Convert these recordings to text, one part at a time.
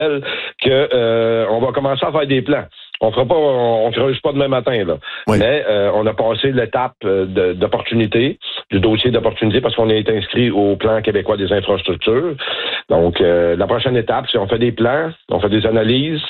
que on va commencer à faire des plans. On creuse pas demain matin, là. Oui. Mais on a passé l'étape d'opportunité, du dossier d'opportunité, parce qu'on est inscrit au plan québécois des infrastructures. Donc, la prochaine étape, c'est on fait des plans, on fait des analyses,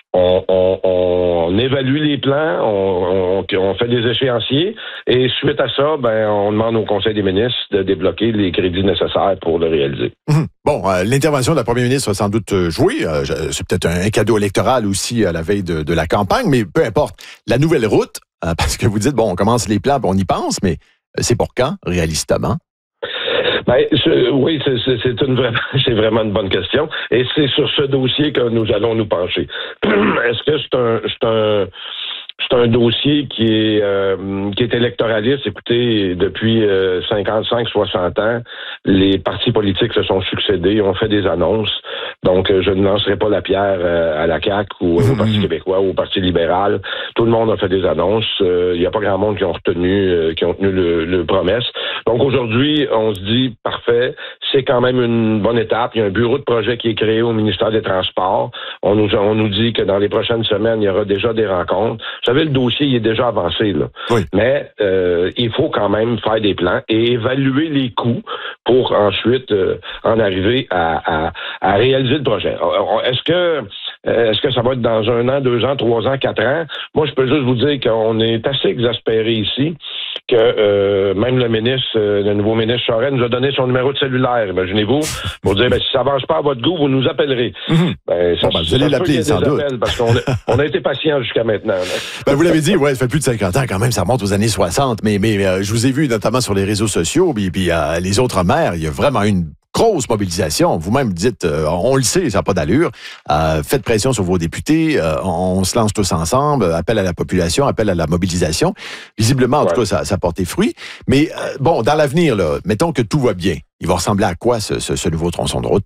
on évalue les plans, on fait des échéanciers, et suite à ça, on demande au Conseil des ministres de débloquer les crédits nécessaires pour le réaliser. Bon, l'intervention de la première ministre a sans doute joué. C'est peut-être un cadeau électoral aussi à la veille de la campagne, mais peu importe. La nouvelle route, parce que vous dites, bon, on commence les plans, on y pense, mais c'est pour quand, réalistement? Oui, c'est vraiment une bonne question. Et c'est sur ce dossier que nous allons nous pencher. Est-ce que c'est un dossier qui est électoraliste? Écoutez, depuis 55-60 ans, les partis politiques se sont succédés, ont fait des annonces. Donc, je ne lancerai pas la pierre à la CAQ ou au Parti québécois ou au Parti libéral. Tout le monde a fait des annonces. Il n'y a pas grand monde qui ont tenu le promesse. Donc, aujourd'hui, on se dit, parfait, c'est quand même une bonne étape. Il y a un bureau de projet qui est créé au ministère des Transports. On nous dit que dans les prochaines semaines, il y aura déjà des rencontres. Vous savez, le dossier, il est déjà avancé, là. Oui. Mais il faut quand même faire des plans et évaluer les coûts pour ensuite en arriver à réaliser le projet. Est-ce que ça va être dans 1 an, 2 ans, 3 ans, 4 ans? Moi, je peux juste vous dire qu'on est assez exaspérés ici que même le nouveau ministre Charest nous a donné son numéro de cellulaire, imaginez-vous, pour dire, si ça avance pas à votre goût, vous nous appellerez. Vous allez l'appeler, sans doute. Parce qu'on a été patient jusqu'à maintenant. Vous l'avez dit, ça fait plus de 50 ans quand même, ça remonte aux années 60, mais je vous ai vu notamment sur les réseaux sociaux, puis les autres maires, il y a vraiment une grosse mobilisation. Vous-même dites, on le sait, ça n'a pas d'allure. Faites pression sur vos députés. On se lance tous ensemble. Appel à la population, appel à la mobilisation. Visiblement, en tout cas, ça a porté fruit. Mais bon, dans l'avenir, là, mettons que tout va bien. Il va ressembler à quoi, ce nouveau tronçon de route?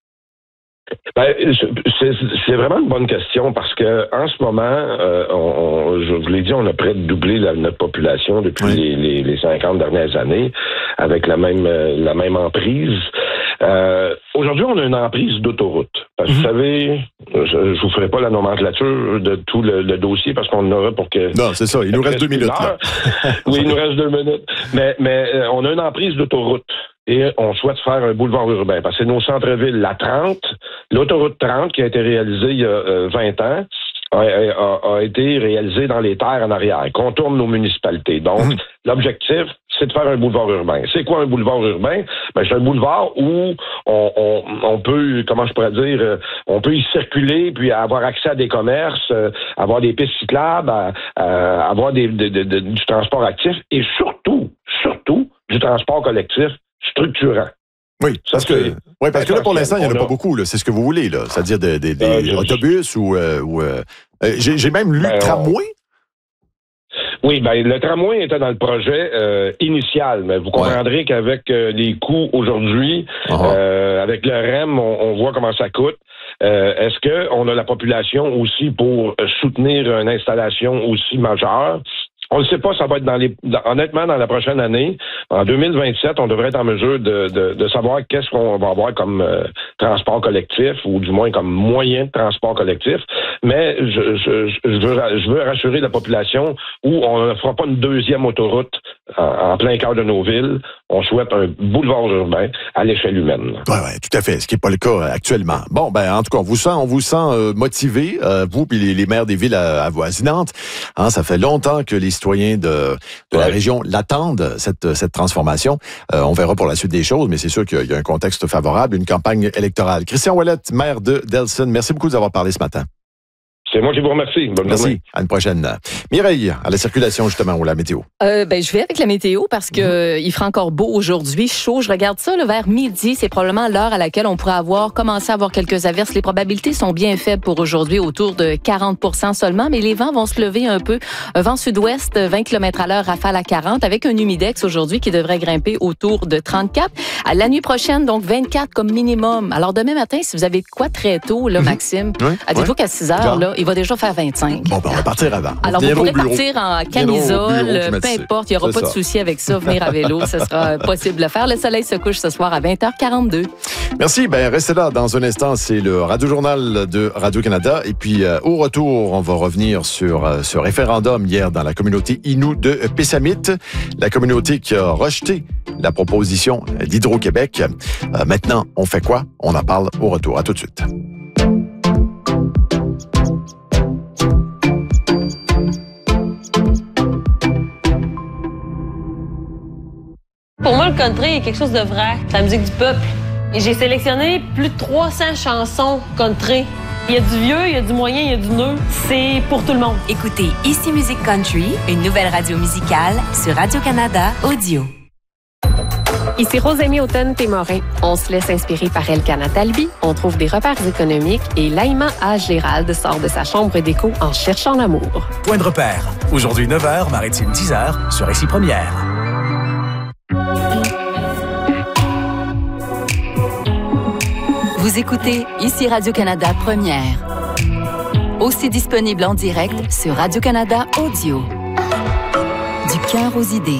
C'est vraiment une bonne question parce que en ce moment, je vous l'ai dit, on a près de doublé notre population depuis les 50 dernières années avec la même emprise. Aujourd'hui, on a une emprise d'autoroute. Parce que vous savez, je vous ferai pas la nomenclature de tout le dossier parce qu'on en aura pour que... Non, c'est ça. Il nous reste 2 minutes. Là. Oui, il nous reste 2 minutes. Mais on a une emprise d'autoroute. Et on souhaite faire un boulevard urbain. Parce que c'est nos centres-villes, la 30, l'autoroute 30 qui a été réalisée il y a 20 ans, a été réalisée dans les terres en arrière, contourne nos municipalités. Donc, l'objectif, c'est de faire un boulevard urbain. C'est quoi un boulevard urbain? C'est un boulevard où on peut, comment je pourrais dire, on peut y circuler, puis avoir accès à des commerces, avoir des pistes cyclables, avoir du transport actif et surtout, du transport collectif structurant. Oui, parce que là, pour l'instant, il n'y en a pas beaucoup. Là. C'est ce que vous voulez, là. C'est-à-dire des autobus ou j'ai même lu tramway. Oui, le tramway était dans le projet initial, mais vous comprendrez qu'avec les coûts aujourd'hui, avec le REM, on voit comment ça coûte. Est-ce qu'on a la population aussi pour soutenir une installation aussi majeure? On ne sait pas, ça va être honnêtement, dans la prochaine année, en 2027, on devrait être en mesure de savoir qu'est-ce qu'on va avoir comme transport collectif, ou du moins comme moyen de transport collectif. Mais je veux rassurer la population où on ne fera pas une deuxième autoroute en plein cœur de nos villes. On souhaite un boulevard urbain à l'échelle humaine. Oui, tout à fait, ce qui n'est pas le cas actuellement. Bon, en tout cas, on vous sent motivé, vous et les maires des villes avoisinantes. Ça fait longtemps que les citoyens de la région l'attendent, cette transformation. On verra pour la suite des choses, mais c'est sûr qu'il y a un contexte favorable, une campagne électorale. Christian Ouellet, maire de Delson, merci beaucoup d'avoir parlé ce matin. C'est moi qui vous remercie. Bonne journée. À une prochaine. Mireille, à la circulation justement, ou la météo? Je vais avec la météo parce que il fera encore beau aujourd'hui, chaud. Je regarde ça vers midi. C'est probablement l'heure à laquelle on pourrait commencer à avoir quelques averses. Les probabilités sont bien faibles pour aujourd'hui, autour de 40% seulement, mais les vents vont se lever un peu. Vent sud-ouest, 20 km/h, rafale à 40, avec un humidex aujourd'hui qui devrait grimper autour de 34. À la nuit prochaine, donc 24 comme minimum. Alors demain matin, si vous avez de quoi très tôt, là, Maxime, dites-vous qu'à 6 heures, là, il va déjà faire 25. Bon, ben, on va partir avant. Alors, vous pourrez partir en camisole, peu importe, il n'y aura pas de souci avec ça. Venir à vélo, ce sera possible de faire. Le soleil se couche ce soir à 20h42. Merci. Ben, restez là. Dans un instant, c'est le Radio-Journal de Radio-Canada. Et puis, au retour, on va revenir sur ce référendum hier dans la communauté Innu de Pessamit. La communauté qui a rejeté la proposition d'Hydro-Québec. Maintenant, on fait quoi? On en parle au retour. À tout de suite. Pour moi, le country est quelque chose de vrai. C'est la musique du peuple. Et j'ai sélectionné plus de 300 chansons country. Il y a du vieux, il y a du moyen, il y a du neuf. C'est pour tout le monde. Écoutez Ici Musique Country, une nouvelle radio musicale sur Radio-Canada Audio. Ici Rosémie Automne-Témorin. On se laisse inspirer par Elkana Talbi. On trouve des repères économiques et Laïma A. Gérald sort de sa chambre d'écho en cherchant l'amour. Point de repère. Aujourd'hui 9h, Maritime 10h sur Ici Première. Vous écoutez Ici Radio-Canada Première. Aussi disponible en direct sur Radio-Canada Audio. Du cœur aux idées.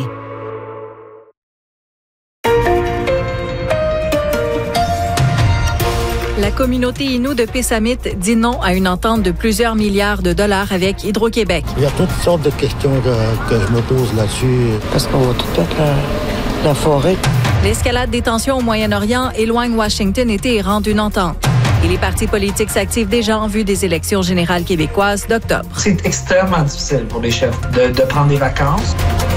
La communauté Innu de Pessamit dit non à une entente de plusieurs milliards de dollars avec Hydro-Québec. Il y a toutes sortes de questions que je me pose là-dessus. Parce qu'on va tout perdre la forêt. L'escalade des tensions au Moyen-Orient éloigne Washington et Téhéran d'une entente. Et les partis politiques s'activent déjà en vue des élections générales québécoises d'octobre. C'est extrêmement difficile pour les chefs de prendre des vacances.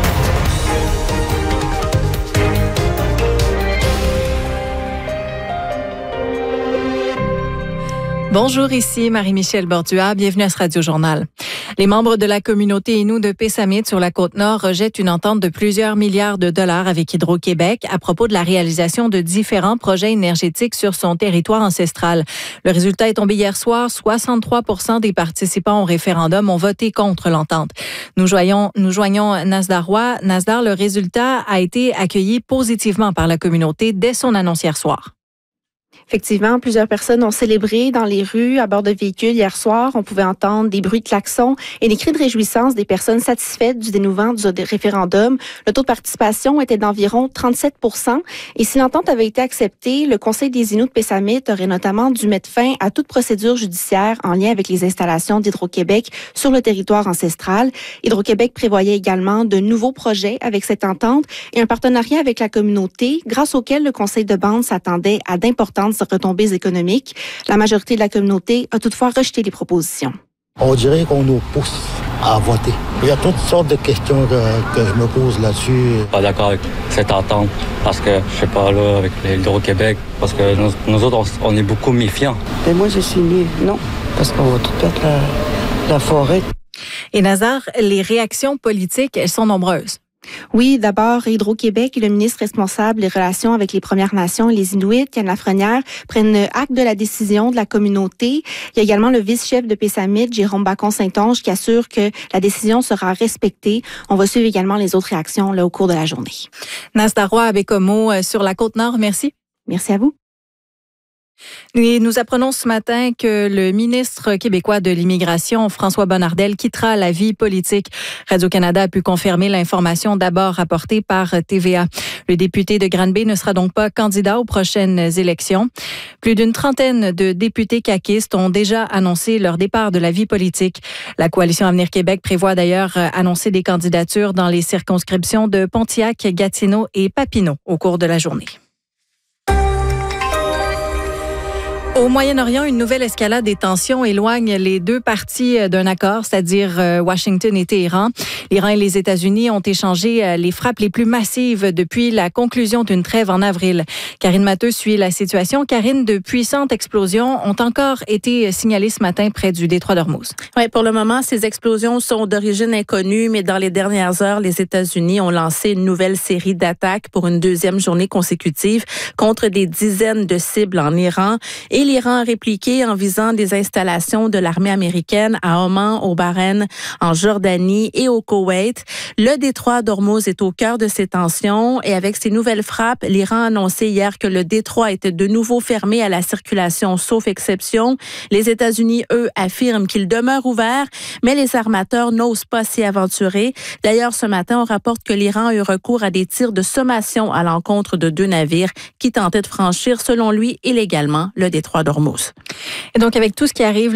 Bonjour, ici Marie-Michel Bordua. Bienvenue à ce Radio-Journal. Les membres de la communauté Innu de Pessamit sur la Côte-Nord rejettent une entente de plusieurs milliards de dollars avec Hydro-Québec à propos de la réalisation de différents projets énergétiques sur son territoire ancestral. Le résultat est tombé hier soir. 63% des participants au référendum ont voté contre l'entente. Nous joignons Nasdar Roy. Nasdar, le résultat a été accueilli positivement par la communauté dès son annonce hier soir. Effectivement, plusieurs personnes ont célébré dans les rues à bord de véhicules hier soir. On pouvait entendre des bruits de klaxons et des cris de réjouissance des personnes satisfaites du dénouement du référendum. Le taux de participation était d'environ 37%. Et si l'entente avait été acceptée, le Conseil des Inuits de Pessamit aurait notamment dû mettre fin à toute procédure judiciaire en lien avec les installations d'Hydro-Québec sur le territoire ancestral. Hydro-Québec prévoyait également de nouveaux projets avec cette entente et un partenariat avec la communauté, grâce auquel le Conseil de bande s'attendait à d'importantes retombées économiques. La majorité de la communauté a toutefois rejeté les propositions. On dirait qu'on nous pousse à voter. Il y a toutes sortes de questions que je me pose là-dessus. Pas d'accord avec cette entente parce que, je sais pas, là, avec l'Hydro-Québec, parce que nous autres, on est beaucoup méfiants. Et moi, j'ai signé non, parce qu'on va tout perdre la forêt. Et Nazar, les réactions politiques, elles sont nombreuses. Oui, d'abord, Hydro-Québec et le ministre responsable des relations avec les Premières Nations et les Inuits, Ken Lafrenière, prennent acte de la décision de la communauté. Il y a également le vice-chef de Pessamit, Jérôme Bacon-Saint-Onge, qui assure que la décision sera respectée. On va suivre également les autres réactions là, au cours de la journée. Nasdar Roy à Bécomo sur la Côte-Nord, merci. Merci à vous. Et nous apprenons ce matin que le ministre québécois de l'Immigration, François Bonnardel, quittera la vie politique. Radio-Canada a pu confirmer l'information d'abord rapportée par TVA. Le député de Granby ne sera donc pas candidat aux prochaines élections. Plus d'une trentaine de députés caquistes ont déjà annoncé leur départ de la vie politique. La Coalition Avenir Québec prévoit d'ailleurs annoncer des candidatures dans les circonscriptions de Pontiac, Gatineau et Papineau au cours de la journée. Au Moyen-Orient, une nouvelle escalade des tensions éloigne les deux parties d'un accord, c'est-à-dire Washington et Téhéran. L'Iran et les États-Unis ont échangé les frappes les plus massives depuis la conclusion d'une trêve en avril. Karine Matteux suit la situation. Karine, de puissantes explosions ont encore été signalées ce matin près du détroit d'Ormuz. Oui, pour le moment, ces explosions sont d'origine inconnue, mais dans les dernières heures, les États-Unis ont lancé une nouvelle série d'attaques pour une deuxième journée consécutive contre des dizaines de cibles en Iran. Et l'Iran a répliqué en visant des installations de l'armée américaine à Oman, au Bahreïn, en Jordanie et au Koweït. Le détroit d'Ormuz est au cœur de ces tensions et avec ces nouvelles frappes, l'Iran a annoncé hier que le détroit était de nouveau fermé à la circulation, sauf exception. Les États-Unis, eux, affirment qu'il demeure ouvert, mais les armateurs n'osent pas s'y aventurer. D'ailleurs, ce matin, on rapporte que l'Iran a eu recours à des tirs de sommation à l'encontre de 2 navires qui tentaient de franchir, selon lui, illégalement le détroit d'Ormuz. Et donc, avec tout ce qui arrive